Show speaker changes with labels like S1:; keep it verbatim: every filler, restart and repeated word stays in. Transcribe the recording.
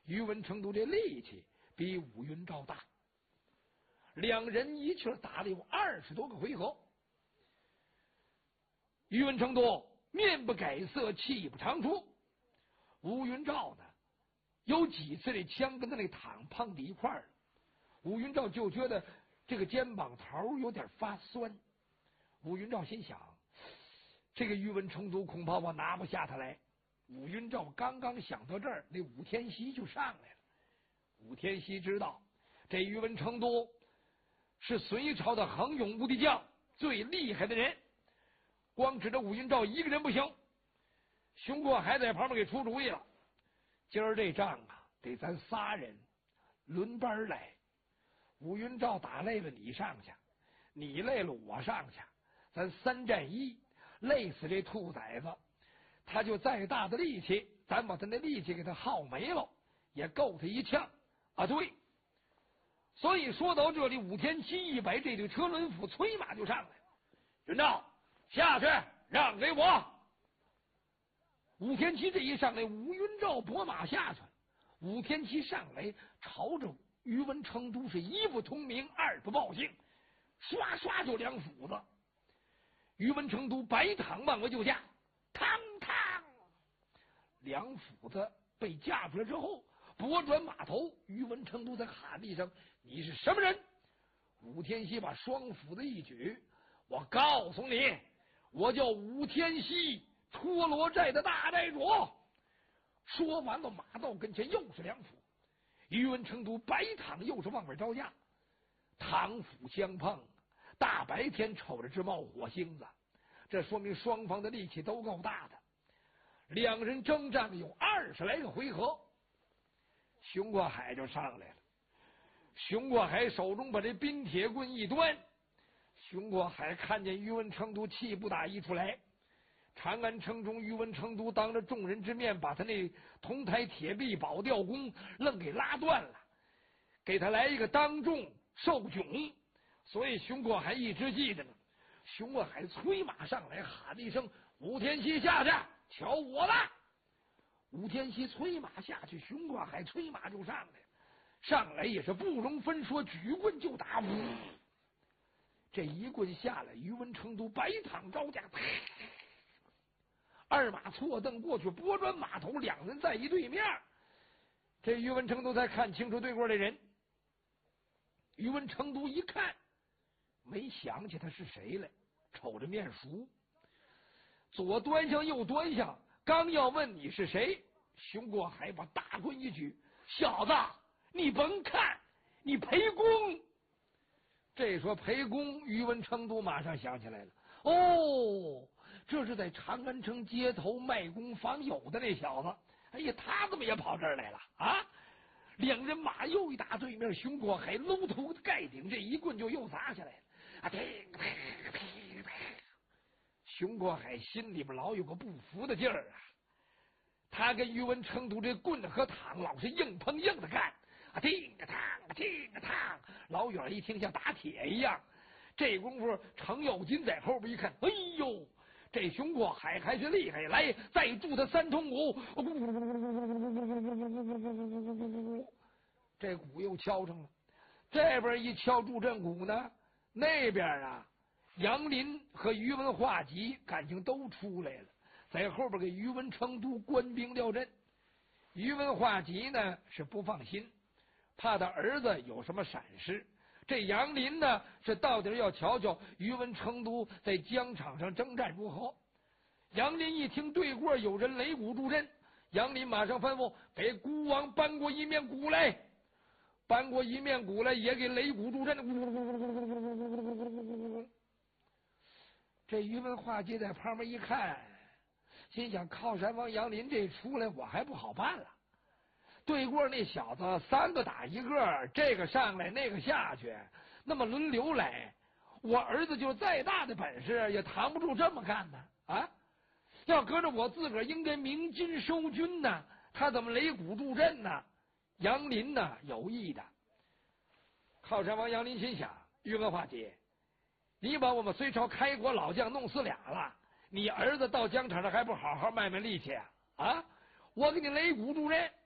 S1: 宇文成都这力气比武云昭大，两人一气打了有二十多个回合。宇文成都面不改色，气不长出。武云昭呢，有几次这枪跟他那躺碰在一块儿了，武云昭就觉得这个肩膀头有点发酸。武云昭心想，这个宇文成都恐怕我拿不下他来。武云昭刚刚想到这儿，那武天锡就上来了。武天锡知道这宇文成都是隋朝的恒勇无敌将，最厉害的人，光指着武云昭一个人不行。熊过海在旁边给出主意了，今儿这仗啊，得咱仨人轮班来。武云昭打累了你上去，你累了我上去，咱三战一，累死这兔崽子。他就再大的力气，咱把他那力气给他耗没了，也够他一枪啊！对，所以说到这里，武天锡一摆这对车轮斧，催马就上来了。云昭下去，让给我。武天锡这一上来，武云昭拨马下去了。武天锡上来，朝着宇文成都是一不通名，二不报姓，刷刷就两斧子。宇文成都白躺往外就架，嘡嘡，两斧子被架出来之后，拨转马头，宇文成都在喊了一声：“你是什么人？”武天锡把双斧子一举：“我告诉你，我叫武天锡，戳罗寨的大寨主。”说完了，马到跟前又是两斧。宇文成都白躺，又是往外招架，躺斧相碰，大白天瞅着直冒火星子，这说明双方的力气都够大的。两人征战了有二十来个回合，熊过海就上来了。熊过海手中把这冰铁棍一端，熊过海看见宇文成都气不打一处来。长安城中，宇文成都当着众人之面把他那铜台铁壁保吊弓愣给拉断了，给他来一个当众受窘。所以熊过海一直记着呢。熊过海催马上来，喊了一声：“武天锡下去，瞧我的！”武天锡催马下去，熊过海催马就上来，上来也是不容分说，举棍就打。这一棍下来，宇文成都白躺招架，二马错蹬过去，拨转马头，两人在一对面。这宇文成都才看清楚对过的人。宇文成都一看，没想起他是谁来，瞅着面熟，左端详右端详，刚要问你是谁，熊过海把大棍一举：“小子，你甭看，你裴公。”这说裴公，宇文成都马上想起来了，哦，这是在长安城街头卖弓访友的那小子。哎呀，他怎么也跑这儿来了啊？两人马又一打对面，熊过海搂头盖顶，这一棍就又砸下来了。啊，呸呸呸呸！熊过海心里边老有个不服的劲儿啊，他跟宇文成都这棍和躺老是硬碰硬的干，啊，叮个当，叮个当，老远一听像打铁一样。这功夫，程咬金在后边一看，哎呦，这熊过海还是厉害，来，再助他三通鼓，这鼓又敲上了。这边一敲助阵鼓呢，那边啊，杨林和宇文化及感情都出来了，在后边给宇文成都官兵料阵。宇文化及呢是不放心，怕他儿子有什么闪失。这杨林呢是到底要瞧瞧宇文成都在疆场上征战如何。杨林一听对过有人擂鼓助阵，杨林马上吩咐给孤王搬过一面鼓来，搬过一面鼓来，也给擂鼓助阵。这宇文化及在旁边一看，心想靠山王杨林这出来我还不好办了。对过那小子三个打一个，这个上来那个下去，那么轮流来，我儿子就再大的本事也扛不住这么干呢啊！要搁着我自个儿应该鸣金收军呢，他怎么擂鼓助阵呢？杨林呢有意的。靠山王杨林心想，宇文化及，你把我们隋朝开国老将弄死俩了，你儿子到疆场上还不好好卖卖力气啊？啊！我给你擂鼓助阵，